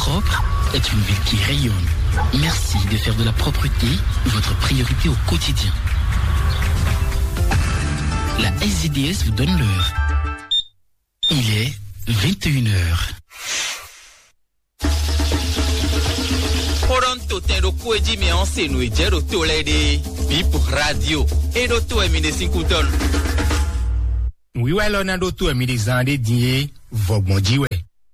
propre est une ville qui rayonne. Merci de faire de la propreté votre priorité au quotidien. La SZDS vous donne l'heure. Il est 21h. Toronto tendo kueji me onse no ejero tolede Bip Radio edo to emine sinkuton. Oui ouais là nando to emine zande die vogbonjiwe.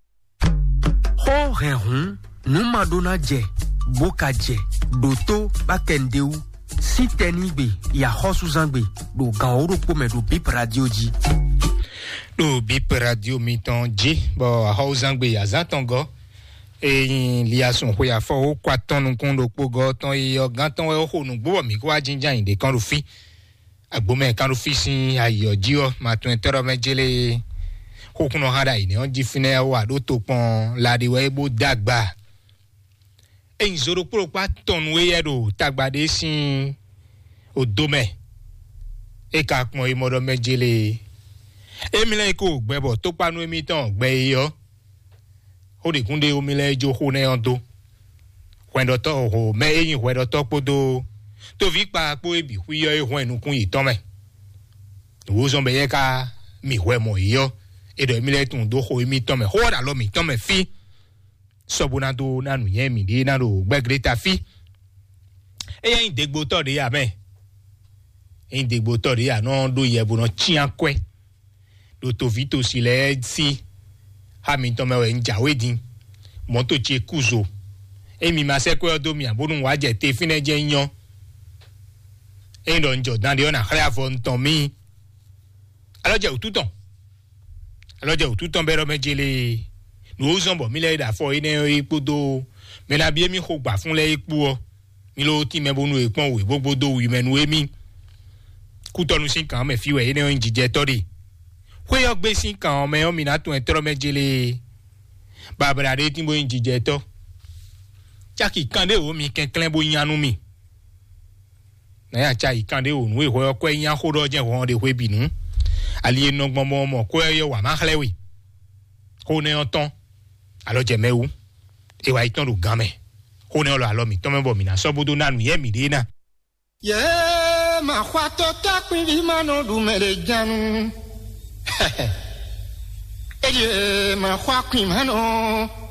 Ho rehun nu madona je boka je doto bakendeu sitenigbe ya hosuzangbe do ganoro pome do Bip Radio ji. Do Bip Radio miton je bo hosuzangbe ya zatongo. Et liason ko ya fo kwa ton nkun do pogo ton e ogan ton e ho nu gbo mi ko ajinja inde kan ru fi agbome kan ru fi sin ayoji o ma tun tero mejele ko kuno hada ine on ji fine wa do to pon la de we bo dagba e nzoro pro pa ton we yedo tagbade sin odome e ka pon e modo mejele e mi le ko gbebo to panu emi ton gbe yo o de kunde o mile jo ho ne ondo kwendo to ho me yin kwendo to podo to vi pa po ebi huyo e ho enukun yi ton me wo zo be ye ka mi hwe mo yo e do mile tun do ho mi ton me ho da lo mi ton me fi sobuna do nanu yen mi de na do gbe greta fi e yin degbo to de ya me yin degbo to de ya no do ye bu no chian kwe do to vito sile si Hamilton mewe njawedin moto che kuzo emi masekwe odomi abonu waje te fine je yan endo njo dan de ona khra fo nton mi aloje otuton bero mejele no zombo mi le da fo ine ipodo me na bi emi ko gba fun le ipo o mi lo ti me bonu epon we gbogbo do wi menu emi kutonu sin kan me fiwe ine njije tori kwe yo gbe sin kan me o mi na tun etro mejele babra de timbo njije to chaki kande o mi kenklen bo yanu mi na ya chai kande o nu e ho ko yan ho do je ho de hwe binu ali eno gbonmo mo ko yo wa ma khlewi ko ne oton alo je mewu e wa iton do game ko ne lo alo mi to me bo mi na so bodo nanu ye mi de na ye ma khwato takwi vi mano du mere janu Eje ma khwa kwim hano